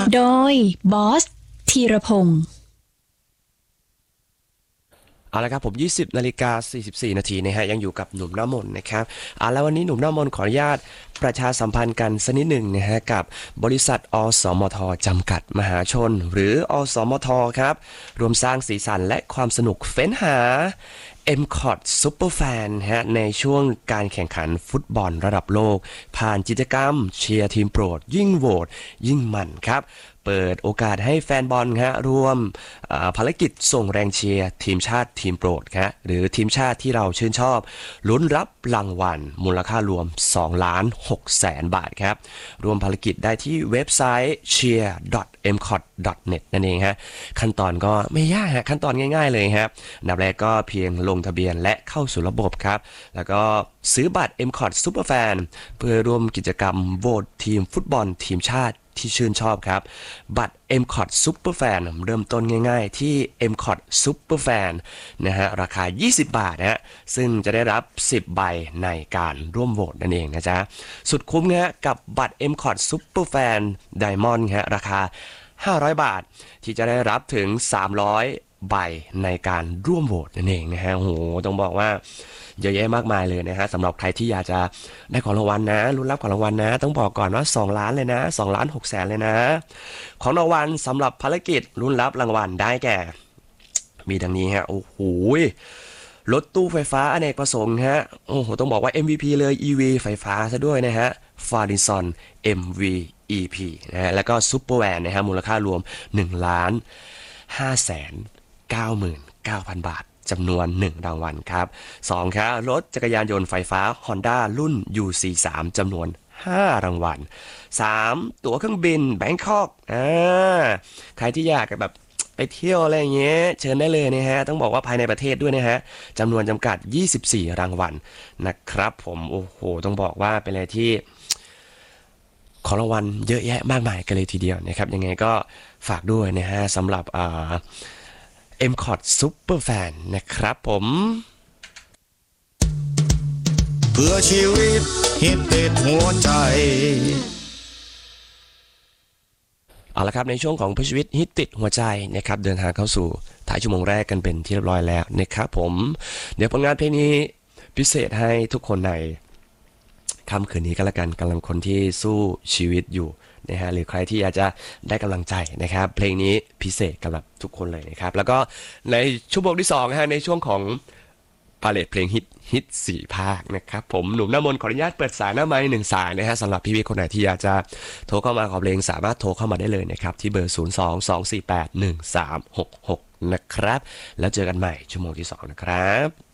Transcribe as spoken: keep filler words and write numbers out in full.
โดยบอสธีรพงศ์เอาละครับผมยี่สิบนาฬิกาสี่สิบสี่นาทีนะฮะยังอยู่กับหนุ่มหน้ามนนะครับเอาแล้ววันนี้หนุ่มหน้ามนขออนุญาตประชาสัมพันธ์กันสักนิดหนึ่งนะฮะกับบริษัทอสมทจำกัดมหาชนหรืออสมทครับรวมสร้างสีสันและความสนุกเฟ้นหา เอ็ม ซี โอ ที Superfan ฮะในช่วงการแข่งขันฟุตบอลระดับโลกผ่านกิจกรรมเชียร์ทีมโปรดยิ่งโหวตยิ่งมันครับเปิดโอกาสให้แฟนบอลฮะรวมภารกิจส่งแรงเชียร์ทีมชาติทีมโปรดครับหรือทีมชาติที่เราชื่นชอบลุ้นรับรางวัลมูลค่ารวมสองล้านหกแสนบาทครับรวมภารกิจได้ที่เว็บไซต์ เชียร์ ดอท เอ็ม ซี โอ ที ดอท เน็ต นั่นเองฮะขั้นตอนก็ไม่ยากฮะขั้นตอนง่ายๆเลยครับอันดับแรกก็เพียงลงทะเบียนและเข้าสู่ระบบครับแล้วก็ซื้อบัตร เอ็ม ซี โอ ที Superfan เพื่อร่วมกิจกรรมโหวตทีมฟุตบอลทีมชาติที่ชื่นชอบครับบัตร เอ็ม ซี โอ ที Superfan เริ่มต้นง่ายๆที่ เอ็ม ซี โอ ที Superfan นะฮะราคายี่สิบบาทนะฮะซึ่งจะได้รับสิบใบในการร่วมโหวตนั่นเองนะจ๊ะสุดคุ้มนะฮะกับบัตร เอ็ม ซี โอ ที Superfan Diamond ฮะราคาห้าร้อยบาทที่จะได้รับถึงสามร้อยใบในการร่วมโหวตนั่นเองนะฮะโหต้องบอกว่าเยอะแยะมากมายเลยนะฮะสำหรับใครที่อยากจะได้ของรางวัลนะลุ้นรับของรางวัลนะต้องบอกก่อนว่าสองล้านเลยนะสองล้านหกแสนเลยนะของรางวัลสำหรับภารกิจลุ้นรับรางวัลได้แก่มีดังนี้ฮะโอ้โหรถตู้ไฟฟ้าอเนกประสงค์ฮะโอ้โหต้องบอกว่า เอ็ม วี พี เลย อี วี ไฟฟ้าซะด้วยนะฮะ Fardison เอ็ม วี อี พี นะฮะแล้วก็ซุปเปอร์แวนนะฮะมูลค่ารวมหนึ่งล้านห้าแสนเก้าหมื่นเก้าพันบาทจำนวนหนึ่งรางวัลครับสองครับรถจักรยานยนต์ไฟฟ้า Honda รุ่น ยู ซี สาม จำนวนห้ารางวัลสามตั๋วเครื่องบินแบงคอกอ่าใครที่อยากแบบไปเที่ยวอะไรอย่างเงี้ยเชิญได้เลยนะฮะต้องบอกว่าภายในประเทศด้วยนะฮะจำนวนจำกัดยี่สิบสี่รางวัลนะครับผมโอ้โหต้องบอกว่าเป็นอะไรที่ของรางวัลเยอะแยะมากมายกันเลยทีเดียวนะครับยังไงก็ฝากด้วยนะฮะสำหรับอ่า เอ็ม ซี โอ ที Superfan นะครับผมเพื่อชีวิตฮิตติดหัวใจเอาละครับในช่วงของเพื่อชีวิตฮิตติดหัวใจนะครับเดินทางเข้าสู่ท้ายชั่วโมงแรกกันเป็นที่เรียบร้อยแล้วนะครับผมเดี๋ยวผลงานเพลงนี้พิเศษให้ทุกคนในค่ำคืนนี้ก็แล้วกันกำลังคนที่สู้ชีวิตอยู่นะฮะหรือใครที่อยากจะได้กำลังใจนะครับเพลงนี้พิเศษสำหรับทุกคนเลยนะครับแล้วก็ในชั่วโมงที่สองนะฮะในช่วงของพาเลทเพลงฮิตฮิตสี่ภาคนะครับผมหนุ่มหน้ามนขออนุญาตเปิดสายหน้าไมค์หนึ่งสายนะฮะสำหรับพี่ๆคนไหนที่อยากจะโทรเข้ามาขอเพลงสามารถโทรเข้ามาได้เลยนะครับที่เบอร์ศูนย์ สอง สอง สี่ แปด หนึ่ง สาม หก หกนะครับแล้วเจอกันใหม่ชั่วโมงที่สองนะครับ